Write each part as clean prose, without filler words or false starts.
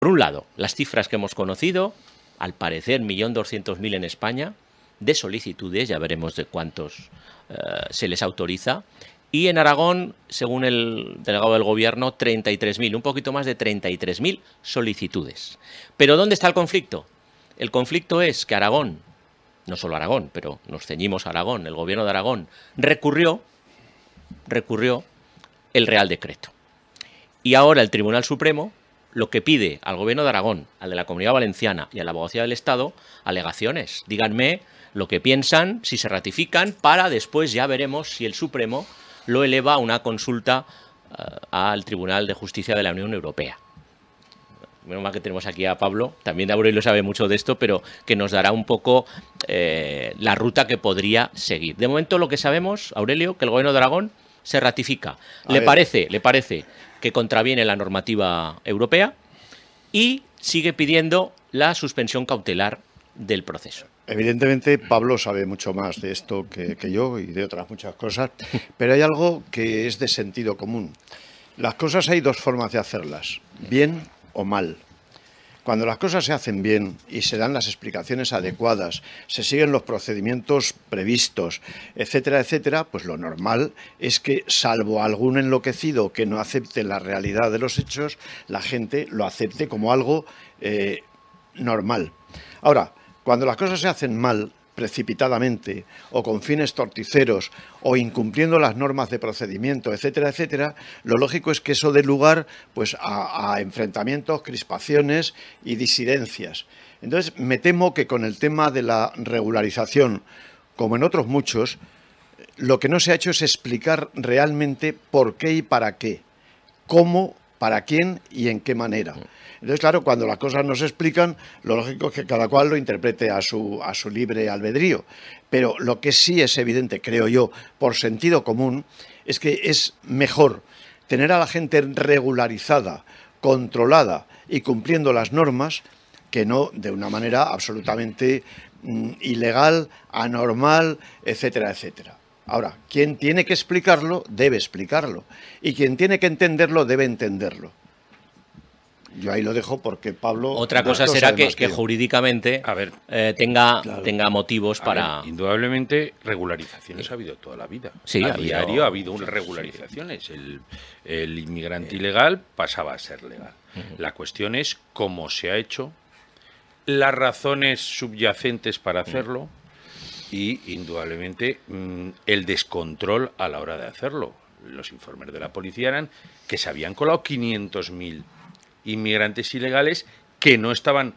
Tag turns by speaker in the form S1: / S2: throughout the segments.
S1: Por un lado, las cifras que hemos conocido, al parecer 1.200.000 en España, de solicitudes, ya veremos de cuántos se les autoriza, y en Aragón, según el delegado del Gobierno, 33.000, un poquito más de 33.000 solicitudes. Pero ¿dónde está el conflicto? El conflicto es que Aragón, no solo Aragón, pero nos ceñimos a Aragón, el Gobierno de Aragón recurrió el Real Decreto. Y ahora el Tribunal Supremo lo que pide al Gobierno de Aragón, al de la Comunidad Valenciana y a la Abogacía del Estado, alegaciones. Díganme lo que piensan, si se ratifican, para después ya veremos si el Supremo lo eleva a una consulta al Tribunal de Justicia de la Unión Europea. Menos mal que tenemos aquí a Pablo, también Aurelio sabe mucho de esto, pero que nos dará un poco la ruta que podría seguir. De momento lo que sabemos, Aurelio, que el Gobierno de Aragón se ratifica. Le parece que contraviene la normativa europea y sigue pidiendo la suspensión cautelar del proceso.
S2: Evidentemente, Pablo sabe mucho más de esto que yo y de otras muchas cosas, pero hay algo que es de sentido común. Las cosas hay dos formas de hacerlas, bien o mal. Cuando las cosas se hacen bien y se dan las explicaciones adecuadas, se siguen los procedimientos previstos, etcétera, etcétera, pues lo normal es que, salvo algún enloquecido que no acepte la realidad de los hechos, la gente lo acepte como algo normal. Ahora, cuando las cosas se hacen mal, precipitadamente, o con fines torticeros, o incumpliendo las normas de procedimiento, etcétera, etcétera, lo lógico es que eso dé lugar pues, a enfrentamientos, crispaciones y disidencias. Entonces, me temo que con el tema de la regularización, como en otros muchos, lo que no se ha hecho es explicar realmente por qué y para qué, cómo, para quién y en qué manera. Entonces, claro, cuando las cosas no se explican, lo lógico es que cada cual lo interprete a su libre albedrío. Pero lo que sí es evidente, creo yo, por sentido común, es que es mejor tener a la gente regularizada, controlada y cumpliendo las normas, que no de una manera absolutamente ilegal, anormal, etcétera, etcétera. Ahora, quien tiene que explicarlo, debe explicarlo. Y quien tiene que entenderlo, debe entenderlo. Yo ahí lo dejo porque Pablo...
S1: Otra cosa será que jurídicamente tenga motivos para...
S3: Indudablemente, regularizaciones ha habido toda la vida.
S1: Sí,
S3: a diario ha habido unas regularizaciones. El inmigrante ilegal pasaba a ser legal. La cuestión es cómo se ha hecho, las razones subyacentes para hacerlo y, indudablemente, el descontrol a la hora de hacerlo. Los informes de la policía eran que se habían colado 500.000 inmigrantes ilegales que no estaban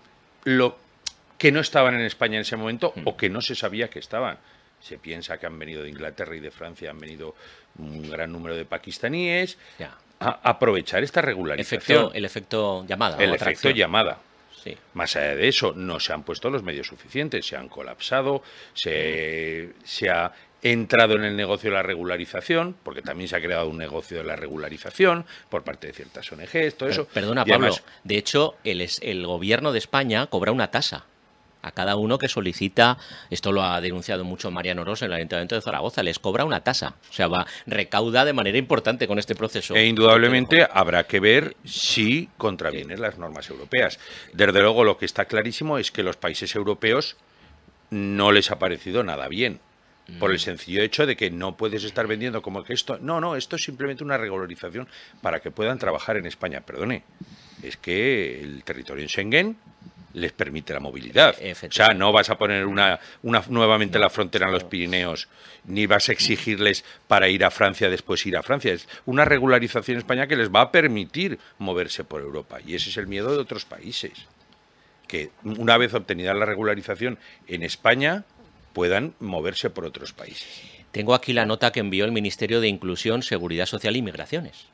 S3: en España en ese momento o que no se sabía que estaban. Se piensa que han venido de Inglaterra y de Francia, han venido un gran número de pakistaníes a aprovechar esta regularización.
S1: El efecto llamada.
S3: El efecto llamada.
S1: Sí.
S3: Más allá de eso, no se han puesto los medios suficientes, se han colapsado, se ha entrado en el negocio de la regularización, porque también se ha creado un negocio de la regularización por parte de ciertas ONGs, todo eso.
S1: Perdona, Pablo, además, de hecho, el Gobierno de España cobra una tasa a cada uno que solicita, esto lo ha denunciado mucho Mariano Rosa en el Ayuntamiento de Zaragoza, les cobra una tasa, o sea, recauda de manera importante con este proceso.
S3: E indudablemente habrá que ver si contravienen las normas europeas. Desde luego, lo que está clarísimo es que los países europeos no les ha parecido nada bien. Por el sencillo hecho de que no puedes estar vendiendo como que esto... No, esto es simplemente una regularización para que puedan trabajar en España. Perdone, es que el territorio en Schengen les permite la movilidad. O sea, no vas a poner nuevamente la frontera en los Pirineos, ni vas a exigirles para ir a Francia después ir a Francia. Es una regularización en España que les va a permitir moverse por Europa. Y ese es el miedo de otros países. Que una vez obtenida la regularización en España puedan moverse por otros países.
S1: Tengo aquí la nota que envió el Ministerio de Inclusión, Seguridad Social y Migraciones.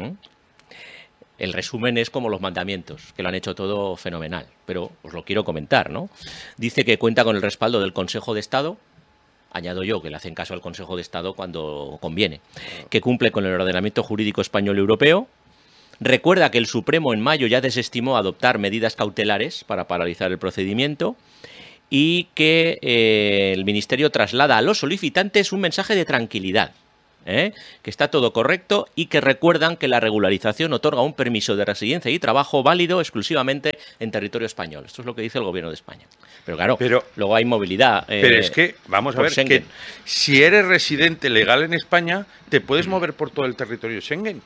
S1: El resumen es como los mandamientos, que lo han hecho todo fenomenal, pero os lo quiero comentar, ¿no? Dice que cuenta con el respaldo del Consejo de Estado, añado yo que le hacen caso al Consejo de Estado cuando conviene, que cumple con el ordenamiento jurídico español y europeo. Recuerda que el Supremo en mayo ya desestimó adoptar medidas cautelares para paralizar el procedimiento y que el Ministerio traslada a los solicitantes un mensaje de tranquilidad. que está todo correcto y que recuerdan que la regularización otorga un permiso de residencia y trabajo válido exclusivamente en territorio español. Esto es lo que dice el Gobierno de España. Pero claro, luego hay movilidad.
S3: Pero es que, vamos a ver,
S1: Schengen.
S3: que si eres residente legal en España, te puedes mover por todo el territorio Schengen.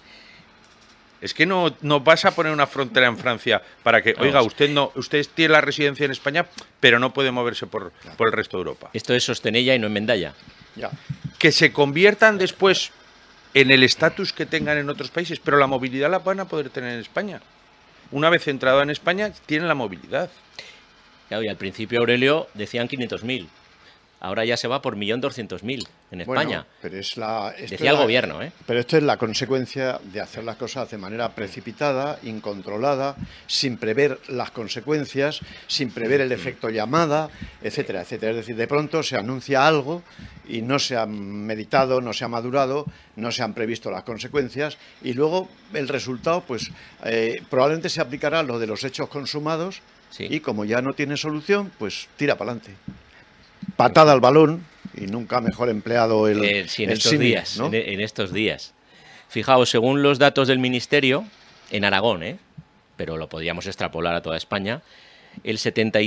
S3: Es que no vas a poner una frontera en Francia para que, oiga, usted tiene la residencia en España, pero no puede moverse por el resto de Europa.
S1: Esto es sostenella y no enmendalla.
S2: Ya.
S3: Que se conviertan después en el estatus que tengan en otros países, pero la movilidad la van a poder tener en España. Una vez entrado en España, tienen la movilidad.
S1: Claro, y al principio, Aurelio, decían 500.000. Ahora ya se va por 1.200.000 en España.
S2: Pero
S1: decía el Gobierno, ¿eh?
S2: Pero esto es la consecuencia de hacer las cosas de manera precipitada, incontrolada, sin prever las consecuencias, sin prever el efecto llamada, etcétera, etcétera. Es decir, de pronto se anuncia algo y no se ha meditado, no se ha madurado, no se han previsto las consecuencias y luego el resultado, pues probablemente se aplicará lo de los hechos consumados y como ya no tiene solución, pues tira para adelante. Patada al balón, y nunca mejor empleado
S1: en estos días, ¿no? En estos días. Fijaos, según los datos del Ministerio, en Aragón, pero lo podríamos extrapolar a toda España, el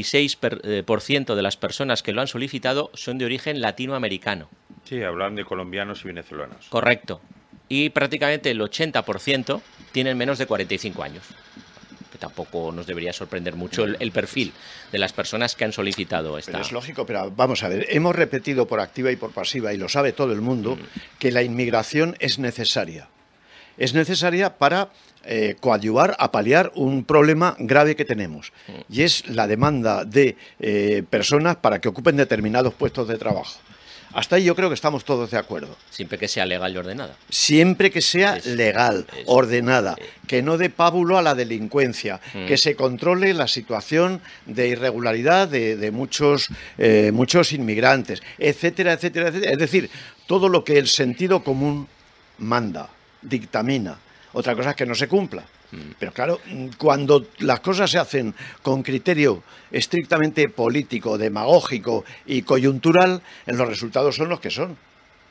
S1: 76% de las personas que lo han solicitado son de origen latinoamericano.
S3: Sí, hablan de colombianos y venezolanos.
S1: Correcto. Y prácticamente el 80% tienen menos de 45 años. Que tampoco nos debería sorprender mucho el perfil de las personas que han solicitado esta...
S2: Pero es lógico, pero vamos a ver, hemos repetido por activa y por pasiva, y lo sabe todo el mundo, que la inmigración es necesaria. Es necesaria para coadyuvar, a paliar un problema grave que tenemos, y es la demanda de personas para que ocupen determinados puestos de trabajo. Hasta ahí yo creo que estamos todos de acuerdo.
S1: Siempre que sea legal y ordenada.
S2: Siempre que sea legal, ordenada, que no dé pábulo a la delincuencia, que se controle la situación de irregularidad de muchos inmigrantes, etcétera, etcétera, etcétera. Es decir, todo lo que el sentido común manda, dictamina. Otra cosa es que no se cumpla. Pero claro, cuando las cosas se hacen con criterio estrictamente político, demagógico y coyuntural, los resultados son los que son.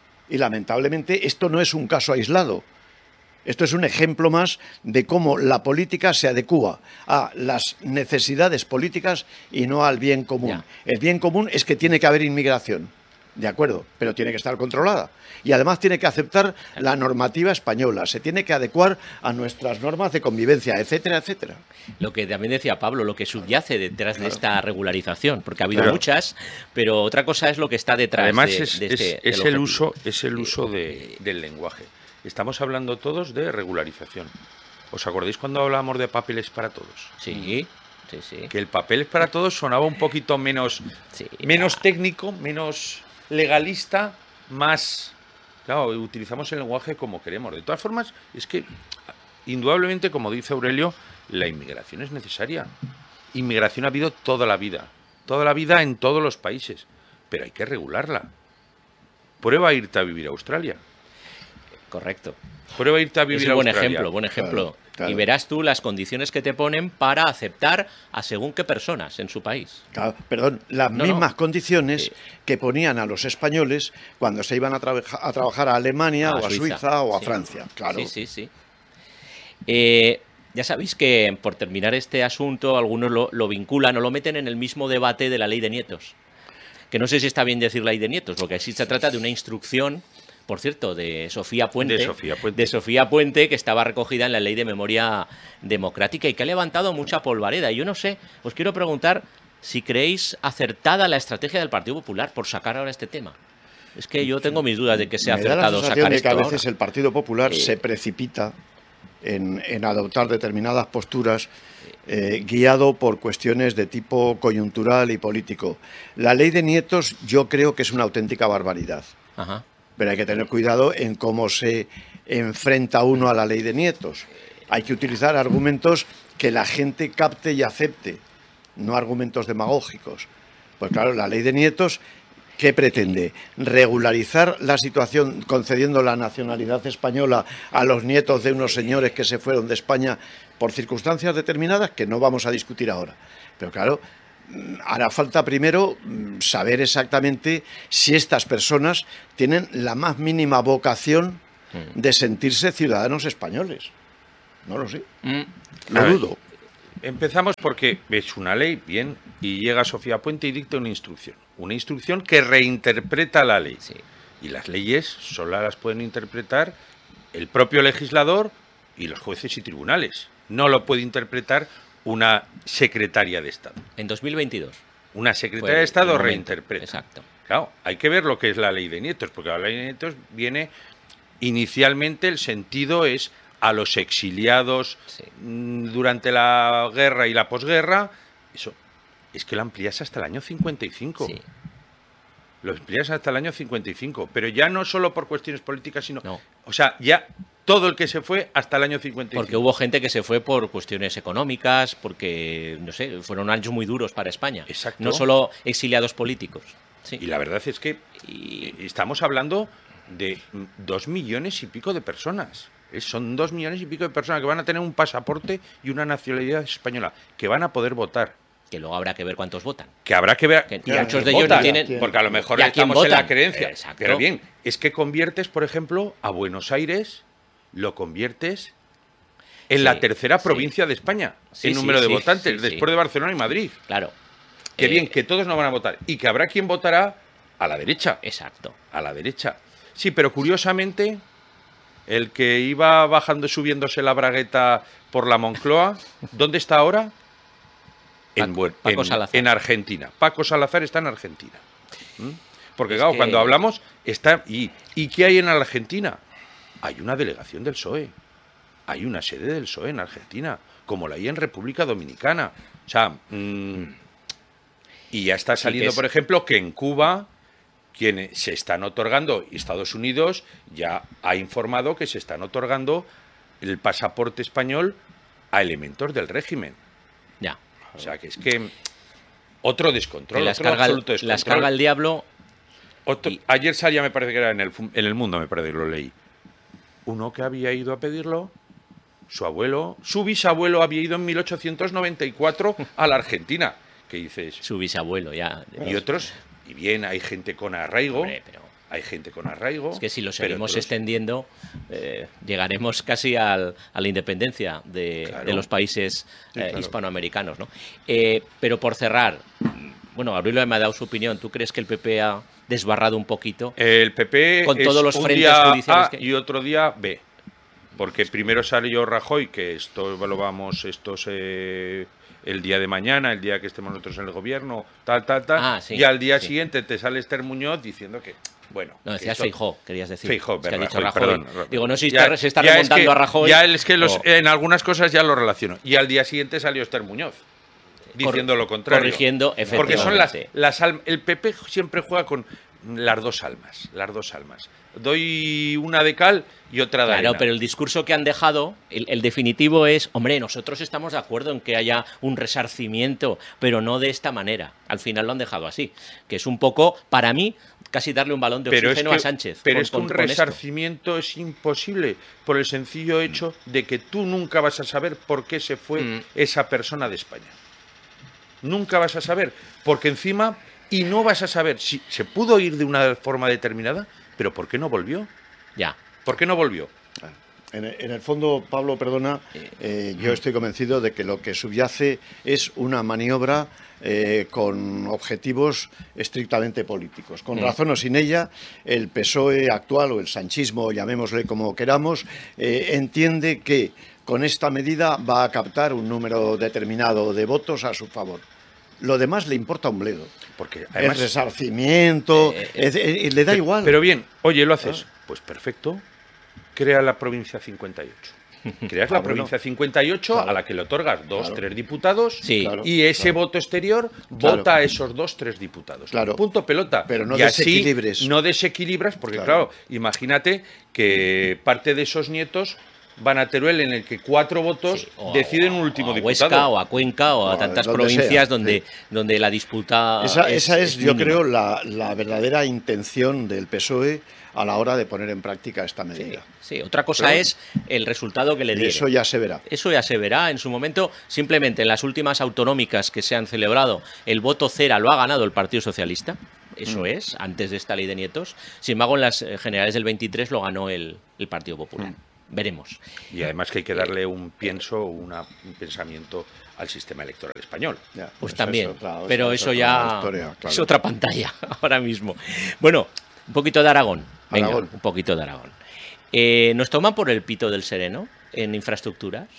S2: Y lamentablemente esto no es un caso aislado. Esto es un ejemplo más de cómo la política se adecúa a las necesidades políticas y no al bien común.
S1: Ya.
S2: El bien común es que tiene que haber inmigración. De acuerdo, pero tiene que estar controlada. Y además tiene que aceptar la normativa española, se tiene que adecuar a nuestras normas de convivencia, etcétera, etcétera.
S1: Lo que también decía Pablo, lo que subyace detrás de esta regularización, porque ha habido muchas, pero otra cosa es lo que está detrás.
S3: Además,
S1: de
S3: es el uso del lenguaje. Estamos hablando todos de regularización. ¿Os acordáis cuando hablábamos de papeles para todos?
S1: Sí.
S3: Que el papeles para todos sonaba un poquito menos técnico, menos legalista, más... Claro, utilizamos el lenguaje como queremos. De todas formas, es que, indudablemente, como dice Aurelio, la inmigración es necesaria. Inmigración ha habido toda la vida en todos los países, pero hay que regularla. Prueba a irte a vivir a Australia.
S1: Correcto.
S3: Prueba a irte a vivir a Australia.
S1: Buen ejemplo.
S2: Claro.
S1: Y verás tú las condiciones que te ponen para aceptar a según qué personas en su país.
S2: Claro, perdón, las mismas condiciones que ponían a los españoles cuando se iban a trabajar a Alemania o a Suiza o a Francia. Claro.
S1: Sí. Ya sabéis que, por terminar este asunto, algunos lo vinculan o lo meten en el mismo debate de la ley de nietos. Que no sé si está bien decir ley de nietos, porque así se trata de una instrucción, por cierto, de Sofía Puente. De Sofía Puente, que estaba recogida en la Ley de Memoria Democrática y que ha levantado mucha polvareda. Y yo no sé, os quiero preguntar si creéis acertada la estrategia del Partido Popular por sacar ahora este tema. Es que yo tengo mis dudas de que sea acertado sacar esto ahora.
S2: A veces el Partido Popular se precipita en adoptar determinadas posturas guiado por cuestiones de tipo coyuntural y político. La ley de nietos yo creo que es una auténtica barbaridad.
S1: Ajá.
S2: Pero hay que tener cuidado en cómo se enfrenta uno a la ley de nietos. Hay que utilizar argumentos que la gente capte y acepte, no argumentos demagógicos. Pues claro, la ley de nietos, ¿qué pretende? Regularizar la situación concediendo la nacionalidad española a los nietos de unos señores que se fueron de España por circunstancias determinadas que no vamos a discutir ahora. Pero claro, hará falta primero saber exactamente si estas personas tienen la más mínima vocación de sentirse ciudadanos españoles. No lo sé. Lo dudo.
S3: Empezamos porque es una ley, bien, y llega Sofía Puente y dicta una instrucción que reinterpreta la ley.
S1: Sí.
S3: Y las leyes solo las pueden interpretar el propio legislador y los jueces y tribunales. No lo puede interpretar una secretaria de Estado.
S1: En 2022.
S3: Una secretaria de Estado reinterpreta.
S1: Exacto.
S3: Claro, hay que ver lo que es la ley de nietos, porque la ley de nietos viene, inicialmente el sentido es a los exiliados durante la guerra y la posguerra. Eso es que lo amplías hasta el año 55.
S1: Sí.
S3: Lo amplías hasta el año 55, pero ya no solo por cuestiones políticas, sino...
S1: No.
S3: O sea, ya todo el que se fue hasta el año 55.
S1: Porque hubo gente que se fue por cuestiones económicas, porque, no sé, fueron años muy duros para España.
S3: Exacto.
S1: No solo exiliados políticos. Sí.
S3: Y la verdad es que estamos hablando de 2 millones y pico de personas. Son 2 millones y pico de personas que van a tener un pasaporte y una nacionalidad española, que van a poder votar.
S1: Que luego habrá que ver cuántos votan.
S3: Que habrá que ver.
S1: Que
S3: y
S1: muchos de
S3: votan,
S1: ellos no tienen...
S3: porque a lo mejor
S1: ¿Y a quién
S3: estamos en la
S1: votan?
S3: creencia.
S1: Exacto.
S3: Pero bien, es que conviertes, por ejemplo, a Buenos Aires, lo conviertes en la tercera provincia de España, en número de votantes, después de Barcelona y Madrid.
S1: Claro.
S3: Que bien, que todos no van a votar. Y que habrá quien votará a la derecha.
S1: Exacto.
S3: A la derecha. Sí, pero curiosamente, el que iba bajando, subiéndose la bragueta por la Moncloa, ¿dónde está ahora?
S1: Paco Salazar.
S3: En Argentina. Paco Salazar está en Argentina. Porque,
S1: Es
S3: claro,
S1: que...
S3: cuando hablamos, está... ¿Y qué hay en Argentina? Hay una delegación del PSOE. Hay una sede del PSOE en Argentina, como la hay en República Dominicana. O sea, y ya está saliendo, por ejemplo, que en Cuba, quienes se están otorgando, y Estados Unidos ya ha informado que se están otorgando el pasaporte español a elementos del régimen.
S1: Ya.
S3: O sea, que es que otro descontrol,
S1: las
S3: otro
S1: carga,
S3: absoluto descontrol.
S1: las carga el diablo.
S3: Ayer salía, me parece que era en el Mundo, me parece que lo leí. Uno que había ido a pedirlo, su bisabuelo había ido en 1894 a la Argentina. ¿Qué dices?
S1: Su bisabuelo, ya.
S3: Y otros, y bien, hay gente con arraigo.
S1: Hombre, pero...
S3: Hay gente con arraigo.
S1: Es que si lo seguimos extendiendo, llegaremos casi a la independencia de los países hispanoamericanos, ¿no? Pero por cerrar, bueno, Gabriel me ha dado su opinión. ¿Tú crees que el PP ha desbarrado un poquito?
S3: El PP
S1: con todos los
S3: un
S1: frentes
S3: día
S1: judiciales
S3: A y otro día B. Porque primero salió Rajoy, que esto lo vamos, el día de mañana, el día que estemos nosotros en el gobierno, tal.
S1: Sí,
S3: y al día siguiente te sale Esther Muñoz diciendo que, bueno...
S1: No, decías Feijóo, querías decir.
S3: Feijóo,
S1: es que ha dicho
S3: Rajoy,
S1: Rajoy.
S3: perdón.
S1: Digo, no sé si
S3: Ya,
S1: se está
S3: ya
S1: remontando a Rajoy.
S3: Ya es que en algunas cosas ya lo relaciono. Y al día siguiente salió Esther Muñoz, diciendo lo contrario.
S1: Corrigiendo, efectivamente.
S3: Porque son las almas. El PP siempre juega con las dos almas. Doy una de cal y otra de arena.
S1: Claro, pero el discurso que han dejado, el definitivo es, hombre, nosotros estamos de acuerdo en que haya un resarcimiento, pero no de esta manera. Al final lo han dejado así, que es un poco, para mí, casi darle un balón de oxígeno a Sánchez.
S3: Pero es que un resarcimiento es imposible por el sencillo hecho de que tú nunca vas a saber por qué se fue esa persona de España. Nunca vas a saber, porque encima, y no vas a saber si se pudo ir de una forma determinada, pero ¿por qué no volvió?
S1: Ya.
S3: ¿Por qué no volvió?
S2: En el fondo, Pablo, perdona, yo estoy convencido de que lo que subyace es una maniobra con objetivos estrictamente políticos. Con razón o sin ella, el PSOE actual o el sanchismo, llamémosle como queramos, entiende que con esta medida va a captar un número determinado de votos a su favor. Lo demás le importa un bledo.
S3: Porque además,
S2: el resarcimiento, le da igual.
S3: Pero bien, oye, ¿lo haces? Pues perfecto. Crea la provincia 58. Creas la provincia 58 a la que le otorgas 3 diputados y ese voto exterior vota a esos 3 diputados. Punto pelota.
S2: Pero no
S3: y
S2: desequilibres.
S3: Así no desequilibras porque, claro, imagínate que parte de esos nietos van a Teruel, en el que 4 votos deciden un último diputado.
S1: A Huesca o a Cuenca o a tantas provincias donde la disputa
S2: esa es, yo creo, la verdadera intención del PSOE a la hora de poner en práctica esta medida.
S1: Sí, otra cosa es el resultado que le diere.
S2: Eso ya se verá.
S1: Eso ya se verá en su momento. Simplemente en las últimas autonómicas que se han celebrado, el voto cera lo ha ganado el Partido Socialista. Eso es, antes de esta ley de nietos. Sin embargo, en las generales del 23 lo ganó el Partido Popular. Veremos.
S3: Y además que hay que darle un pensamiento al sistema electoral español.
S2: Ya,
S1: Pues también,
S2: eso, claro,
S1: pero eso
S2: es
S1: ya
S2: otra historia, claro.
S1: es otra pantalla ahora mismo. Bueno, un poquito de Aragón. Venga,
S2: Aragón.
S1: un poquito de Aragón. ¿Nos toman por el pito del sereno en infraestructuras?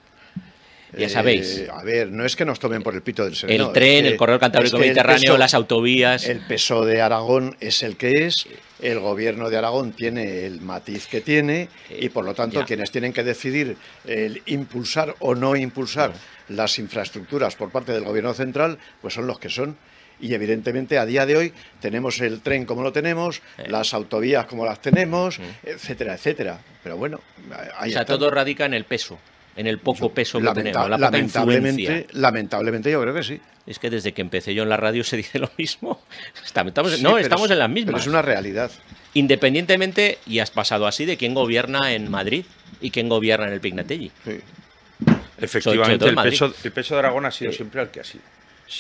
S1: Ya sabéis.
S2: A ver, no es que nos tomen por el pito del sereno.
S1: El tren, el corredor cantábrico mediterráneo, las autovías.
S2: El peso de Aragón es el que es. El gobierno de Aragón tiene el matiz que tiene y, por lo tanto, quienes tienen que decidir el impulsar o no impulsar las infraestructuras por parte del gobierno central, pues son los que son. Y, evidentemente, a día de hoy tenemos el tren como lo tenemos, las autovías como las tenemos, etcétera, etcétera. Pero bueno, ahí está.
S1: Todo radica en el peso. En el poco peso que tenemos, la poca influencia.
S2: Lamentablemente yo creo que sí.
S1: Es que desde que empecé yo en la radio se dice lo mismo. Estamos en las mismas.
S2: Pero es una realidad.
S1: Independientemente, y has pasado así, de quién gobierna en Madrid y quién gobierna en el Pignatelli.
S2: Sí.
S3: Efectivamente, el peso de Aragón ha sido siempre el que ha sido.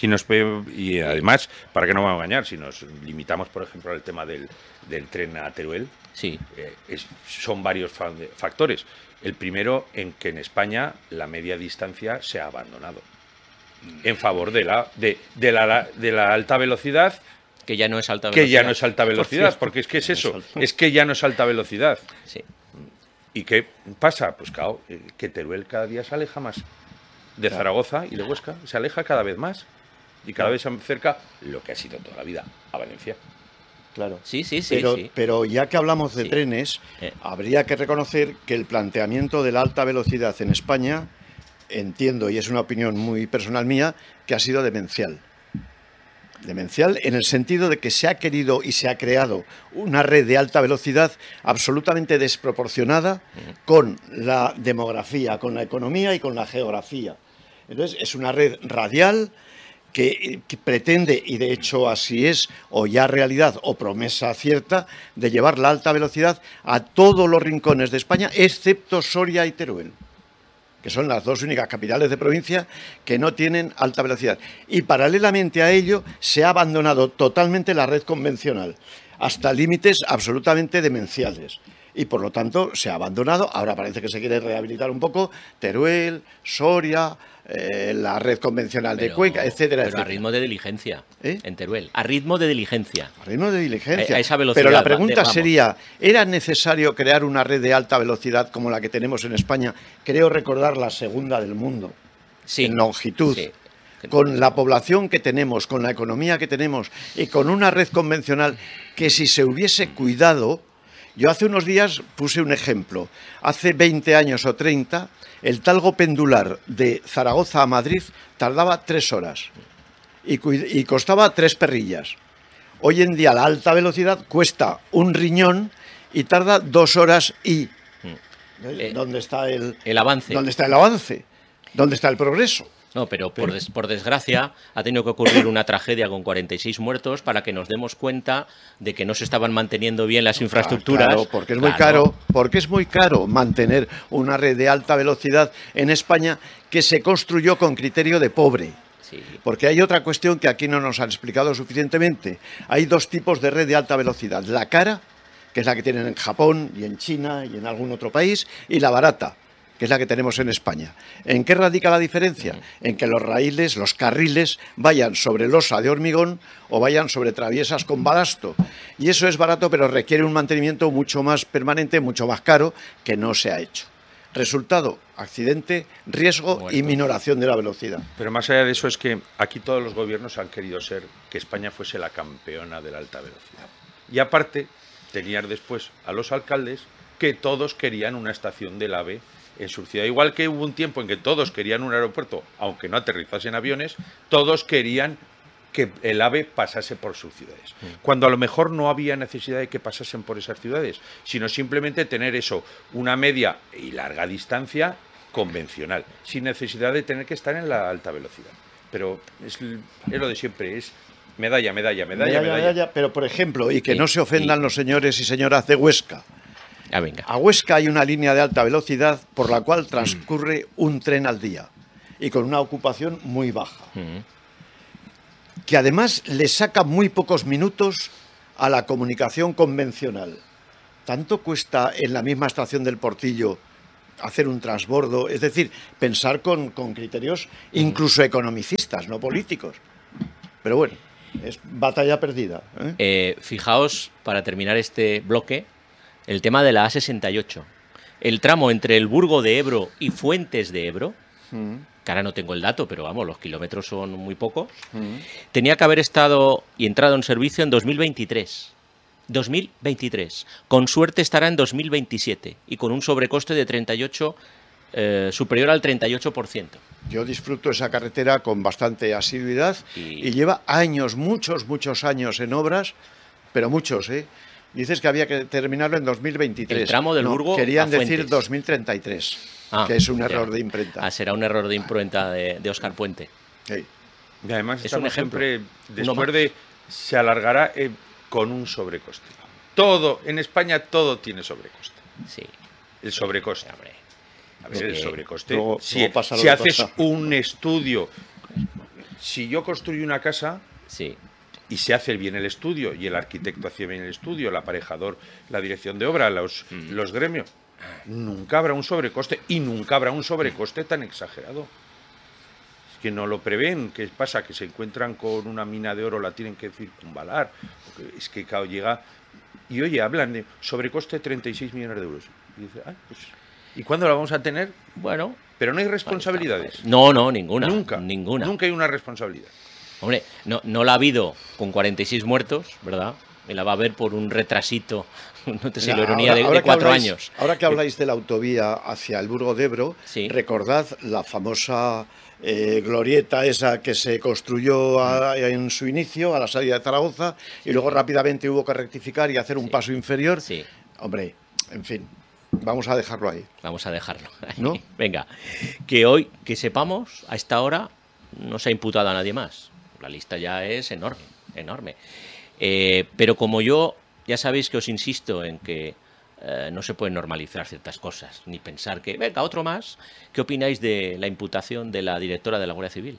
S3: Y además, para que no vamos a engañar, si nos limitamos, por ejemplo, al tema del tren a Teruel, son varios factores. El primero, en que en España la media distancia se ha abandonado en favor de la alta velocidad.
S1: Que ya no es alta velocidad.
S3: Que ya no es alta velocidad, porque es que es eso, es que ya no es alta velocidad.
S1: Sí.
S3: ¿Y qué pasa? Pues claro, que Teruel cada día se aleja más de Zaragoza y de Huesca, se aleja cada vez más y cada vez se acerca lo que ha sido toda la vida a Valencia.
S2: Claro.
S1: Sí.
S2: Pero ya que hablamos de trenes, habría que reconocer que el planteamiento de la alta velocidad en España, entiendo, y es una opinión muy personal mía, que ha sido demencial. Demencial en el sentido de que se ha querido y se ha creado una red de alta velocidad absolutamente desproporcionada con la demografía, con la economía y con la geografía. Entonces, es una red radial que pretende, y de hecho así es, o ya realidad o promesa cierta, de llevar la alta velocidad a todos los rincones de España, excepto Soria y Teruel, que son las dos únicas capitales de provincia que no tienen alta velocidad. Y paralelamente a ello se ha abandonado totalmente la red convencional, hasta límites absolutamente demenciales. Y por lo tanto se ha abandonado, ahora parece que se quiere rehabilitar un poco, Teruel, Soria, la red convencional de Cuenca, etcétera, etcétera.
S1: A ritmo de diligencia, en Teruel. A ritmo de diligencia.
S2: A ritmo de diligencia.
S1: A esa velocidad.
S2: Pero la pregunta sería, ¿era necesario crear una red de alta velocidad como la que tenemos en España? Creo recordar la segunda del mundo, en longitud. Sí. Con la población que tenemos, con la economía que tenemos y con una red convencional que, si se hubiese cuidado... Yo hace unos días puse un ejemplo. Hace 20 años o 30, el talgo pendular de Zaragoza a Madrid tardaba 3 horas y costaba 3 perrillas. Hoy en día la alta velocidad cuesta un riñón y tarda 2 horas y... ¿Dónde está el
S1: avance?
S2: ¿Dónde está el avance? ¿Dónde está el progreso?
S1: No, pero por desgracia ha tenido que ocurrir una tragedia con 46 muertos para que nos demos cuenta de que no se estaban manteniendo bien las infraestructuras.
S2: Claro, porque es muy caro mantener una red de alta velocidad en España que se construyó con criterio de pobre. Sí. Porque hay otra cuestión que aquí no nos han explicado suficientemente. Hay dos tipos de red de alta velocidad. La cara, que es la que tienen en Japón y en China y en algún otro país, y la barata, que es la que tenemos en España. ¿En qué radica la diferencia? En que los carriles vayan sobre losa de hormigón o vayan sobre traviesas con balasto. Y eso es barato, pero requiere un mantenimiento mucho más permanente, mucho más caro, que no se ha hecho. Resultado, accidente, riesgo y minoración de la velocidad.
S3: Pero más allá de eso es que aquí todos los gobiernos han querido que España fuese la campeona de la alta velocidad. Y aparte, tenías después a los alcaldes que todos querían una estación del AVE en su ciudad. Igual que hubo un tiempo en que todos querían un aeropuerto, aunque no aterrizasen aviones, todos querían que el AVE pasase por sus ciudades. Cuando a lo mejor no había necesidad de que pasasen por esas ciudades, sino simplemente tener una media y larga distancia convencional, sin necesidad de tener que estar en la alta velocidad. Pero es lo de siempre, es Medalla.
S2: Pero, por ejemplo, y que
S1: Sí,
S2: no se ofendan los señores y señoras de Huesca.
S1: Ah, venga.
S2: A Huesca hay una línea de alta velocidad por la cual transcurre un tren al día y con una ocupación muy baja, que además le saca muy pocos minutos a la comunicación convencional. ¿Tanto cuesta en la misma estación del Portillo hacer un transbordo? Es decir, pensar con criterios incluso economicistas, no políticos. Pero bueno, es batalla perdida, ¿eh?
S1: Fijaos, para terminar este bloque, el tema de la A68. El tramo entre el Burgo de Ebro y Fuentes de Ebro, que ahora no tengo el dato, pero vamos, los kilómetros son muy pocos, tenía que haber estado y entrado en servicio en 2023. 2023. Con suerte estará en 2027 y con un sobrecoste de 38, superior al 38%.
S2: Yo disfruto esa carretera con bastante asiduidad y lleva años, muchos años en obras, pero muchos, ¿eh? Dices que había que terminarlo en 2023.
S1: El tramo del Burgo
S2: querían
S1: a
S2: decir
S1: Fuentes.
S2: 2033, que es un error de imprenta.
S1: Será un error de imprenta de Óscar Puente.
S2: Sí.
S3: Y además
S1: Es
S3: estamos
S1: un ejemplo.
S3: siempre,
S1: Uno
S3: después
S1: más.
S3: de, se alargará con un sobrecoste. Todo, en España todo tiene sobrecoste.
S1: Sí,
S3: El sobrecoste.
S1: hombre.
S3: A ver, el
S1: Porque
S3: sobrecoste.
S2: luego
S3: Si
S2: pasa lo
S3: si
S2: que
S3: haces
S2: pasa.
S3: un estudio, si yo construyo una casa
S1: Sí.
S3: y se hace bien el estudio y el arquitecto hace bien el estudio, el aparejador, la dirección de obra, los gremios, nunca habrá un sobrecoste y nunca habrá un sobrecoste tan exagerado. Es que no lo prevén. ¿Qué pasa? Que se encuentran con una mina de oro, la tienen que circunvalar. Porque es que claro, llega y oye, hablan de sobrecoste 36 millones de euros. Y dice, pues, ¿y cuándo la vamos a tener?
S1: Bueno.
S3: Pero no hay responsabilidades.
S1: No, ninguna.
S3: Nunca.
S1: Ninguna.
S3: Nunca hay una responsabilidad.
S1: Hombre, no la ha habido con 46 muertos, ¿verdad? Y la va a haber por un retrasito, no te sé, la
S2: Mira,
S1: ironía de
S2: que
S1: 4
S2: habláis-
S1: años.
S2: Ahora que habláis de la autovía hacia el Burgo de Ebro,
S1: Sí.
S2: recordad la famosa glorieta esa que se construyó en su inicio, a la salida de Zaragoza, y luego rápidamente hubo que rectificar y hacer un paso inferior.
S1: Sí.
S2: Hombre, en fin, vamos a dejarlo ahí.
S1: Vamos a dejarlo.
S2: ¿No?
S1: Venga, que hoy, que sepamos, a esta hora no se ha imputado a nadie más. La lista ya es enorme. Pero como yo, ya sabéis que os insisto en que no se pueden normalizar ciertas cosas, ni pensar que, venga, otro más. ¿Qué opináis de la imputación de la directora de la Guardia Civil?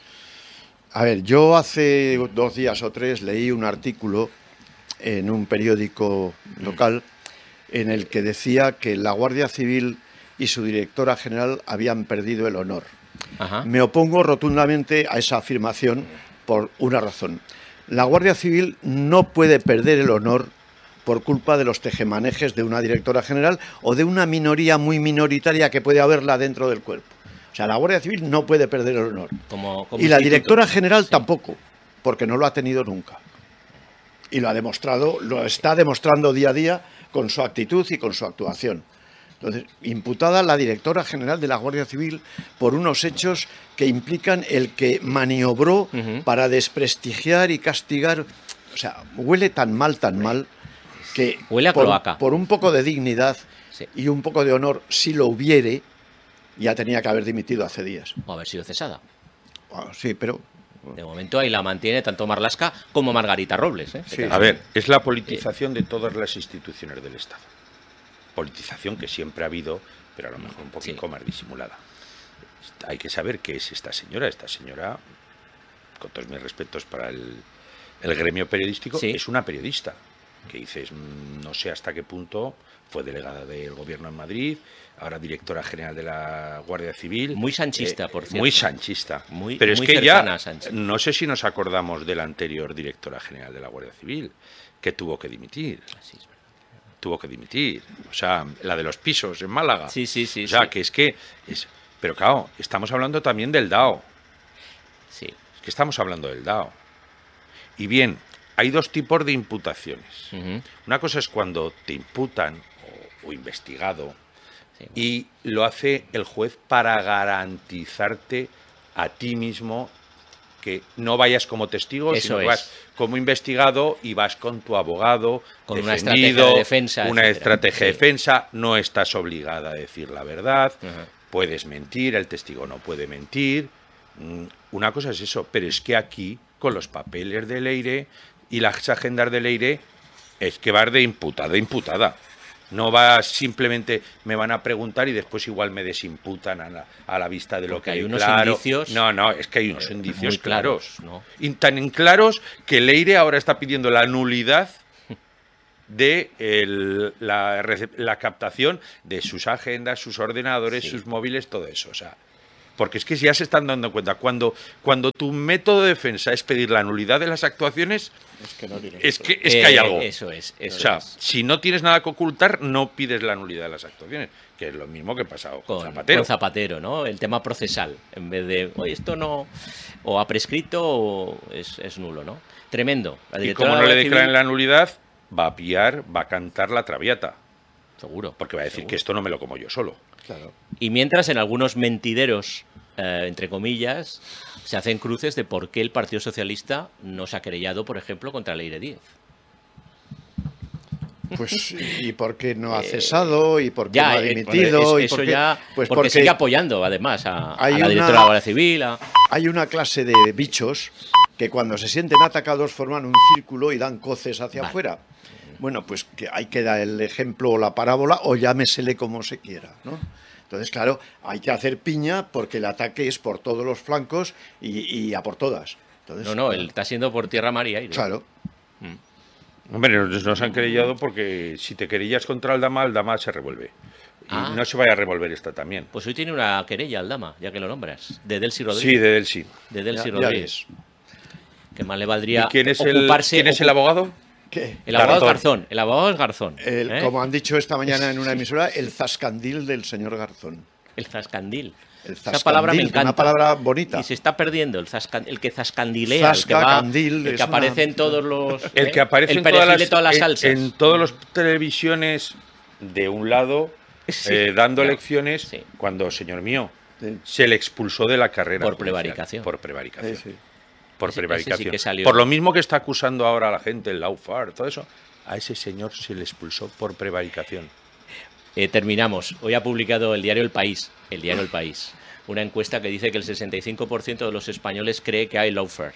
S2: A ver, yo hace 2 días o 3 leí un artículo en un periódico local en el que decía que la Guardia Civil y su directora general habían perdido el honor.
S1: Ajá.
S2: Me opongo rotundamente a esa afirmación por una razón. La Guardia Civil no puede perder el honor por culpa de los tejemanejes de una directora general o de una minoría muy minoritaria que puede haberla dentro del cuerpo. O sea, la Guardia Civil no puede perder el honor.
S1: Como
S2: Y la
S1: instituto.
S2: directora general
S1: Sí.
S2: tampoco, porque no lo ha tenido nunca. Y lo ha demostrado, lo está demostrando día a día con su actitud y con su actuación. Entonces, imputada la directora general de la Guardia Civil por unos hechos que implican el que maniobró para desprestigiar y castigar. O sea, huele tan mal, que
S1: Huele a cloaca.
S2: por un poco de dignidad
S1: Sí.
S2: y un poco de honor, si lo hubiere, ya tenía que haber dimitido hace días.
S1: O haber sido cesada.
S2: Sí, pero
S1: De momento ahí la mantiene tanto Marlaska como Margarita Robles. ¿eh?
S2: Sí.
S3: A ver, es la politización de todas las instituciones del Estado. Politización que siempre ha habido, pero a lo mejor un poquito
S1: Sí.
S3: más disimulada. Hay que saber qué es esta señora. Esta señora, con todos mis respetos para el gremio periodístico,
S1: Sí.
S3: es una periodista. Que dices, no sé hasta qué punto fue delegada del gobierno en Madrid, ahora directora general de la Guardia Civil.
S1: Muy sanchista, por cierto.
S3: Muy sanchista.
S1: Muy-
S3: pero
S1: muy
S3: es que
S1: cercana
S3: ya,
S1: a Sánchez.
S3: no sé si nos acordamos de la anterior directora general de la Guardia Civil, que tuvo que dimitir.
S1: Sí, es verdad.
S3: Tuvo que dimitir. O sea, la de los pisos en Málaga.
S1: Sí.
S3: O sea,
S1: Sí.
S3: que es... Pero claro, estamos hablando también del DAO.
S1: Sí.
S3: Es que estamos hablando del DAO. Y bien, hay 2 tipos de imputaciones.
S1: Ujú.
S3: Una cosa es cuando te imputan o investigado
S1: Sí.
S3: y lo hace el juez para garantizarte a ti mismo que no vayas como testigo,
S1: Eso
S3: sino que
S1: es.
S3: vas como investigado y vas con tu abogado,
S1: Con una
S3: defendido,
S1: estrategia de defensa,
S3: una
S1: etcétera.
S3: estrategia de
S1: Sí.
S3: defensa, no estás obligada a decir la verdad,
S1: Ajá.
S3: puedes mentir, el testigo no puede mentir. Una cosa es eso, pero es que aquí con los papeles de Leire y las agendas de Leire, es que vas de imputada. No va simplemente, me van a preguntar y después igual me desimputan a la vista de lo que hay
S1: unos
S3: claro.
S1: Indicios.
S3: No, es que hay unos indicios
S1: muy claros, ¿no?
S3: Y tan claros que Leire ahora está pidiendo la nulidad de la captación de sus agendas, sus ordenadores, sus móviles, todo eso. O sea, porque es que ya se están dando cuenta, cuando tu método de defensa es pedir la nulidad de las actuaciones, es que hay algo.
S1: Eso es.
S3: Si no tienes nada que ocultar, no pides la nulidad de las actuaciones, que es lo mismo que ha pasado con Zapatero.
S1: Con Zapatero, ¿no? El tema procesal, en vez de, oye, esto no, o ha prescrito o es nulo, ¿no? Tremendo.
S3: Y como no le declaren la nulidad, va a cantar la Traviata.
S1: Seguro.
S3: Porque va a decir que esto no me lo como yo solo.
S2: Claro.
S1: Y mientras en algunos mentideros, entre comillas, se hacen cruces de por qué el Partido Socialista no se ha querellado, por ejemplo, contra Leire Díez.
S2: Pues, ¿y por qué no ha cesado? ¿Y por qué
S1: Ya,
S2: no ha dimitido?
S1: eso ya,
S2: pues
S1: porque sigue apoyando, además, a la directora de la Guardia Civil.
S2: Hay una clase de bichos que cuando se sienten atacados forman un círculo y dan coces hacia afuera. Bueno, pues que hay que dar el ejemplo o la parábola, o llámesele como se quiera, ¿no? Entonces, claro, hay que hacer piña porque el ataque es por todos los flancos y a por todas. Entonces,
S1: Él está siendo por tierra, mar y aire.
S2: Claro.
S3: Hombre, nos han querellado porque si te querellas contra el Dama se revuelve. Y no se vaya a revolver esta también.
S1: Pues hoy tiene una querella el Dama, ya que lo nombras, de Delcy Rodríguez.
S3: Sí, de Delcy.
S1: De Delcy Rodríguez. Que más le valdría
S3: ¿Y quién es
S1: ocuparse...
S3: ¿quién es el abogado?
S2: ¿Qué?
S1: El abogado Garzón. El abogado es Garzón.
S2: Como han dicho esta mañana en una emisora, el zascandil del señor Garzón.
S1: El zascandil.
S2: Esa
S1: palabra me encanta.
S2: Una palabra bonita.
S1: Y se está perdiendo el que zascandilea, el que aparece en todos los...
S3: El que aparece
S1: el
S3: en
S1: perejil de todas las salsas.
S3: En todas las televisiones, de un lado, dando lecciones, cuando, señor mío, se le expulsó de la carrera.
S1: Por prevaricación.
S3: Por prevaricación.
S2: Sí.
S1: Por prevaricación. Sí que salió.
S3: Por lo mismo que está acusando ahora a la gente, el Lawfare, todo eso, a ese señor se le expulsó por prevaricación.
S1: Terminamos. Hoy ha publicado el diario El País, una encuesta que dice que el 65% de los españoles cree que hay lawfare.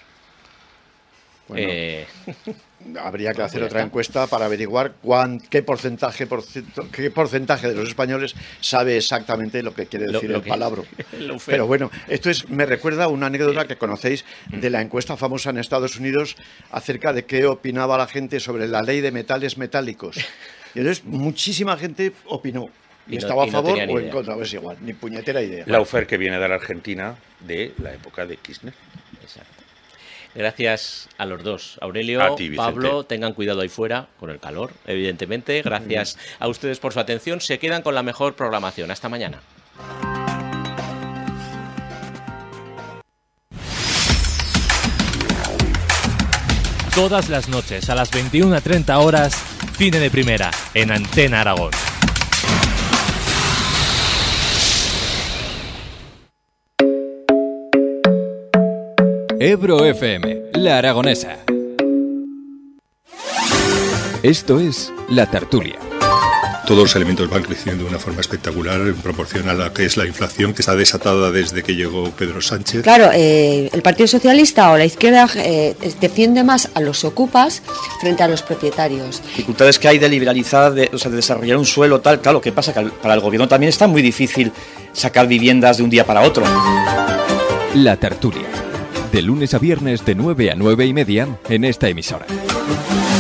S2: Bueno, habría que hacer otra encuesta para averiguar qué porcentaje de los españoles sabe exactamente lo que quiere decir el palabra. Pero bueno, me recuerda una anécdota que conocéis de la encuesta famosa en Estados Unidos acerca de qué opinaba la gente sobre la ley de metales metálicos. Y entonces muchísima gente opinó. Y estaba a favor o en contra, es igual, ni puñetera idea.
S3: Lawfare que viene de la Argentina de la época de Kirchner.
S1: Exacto. Gracias a los dos. Aurelio, Pablo, tengan cuidado ahí fuera con el calor, evidentemente. Gracias a ustedes por su atención. Se quedan con la mejor programación. Hasta mañana.
S4: Todas las noches a las 21:30 horas, Cine de Primera, en Antena Aragón.
S5: Ebro FM, La Aragonesa. Esto es La Tertulia.
S6: Todos los elementos van creciendo de una forma espectacular en proporción a la que es la inflación, que está desatada desde que llegó Pedro Sánchez.
S7: Claro, el Partido Socialista o la izquierda defiende más a los ocupas frente a los propietarios.
S8: Dificultades que hay de liberalizar, de desarrollar un suelo tal, claro, ¿qué pasa? Que para el gobierno también está muy difícil sacar viviendas de un día para otro.
S5: La Tertulia, de lunes a viernes de 9 a 9:30 en esta emisora.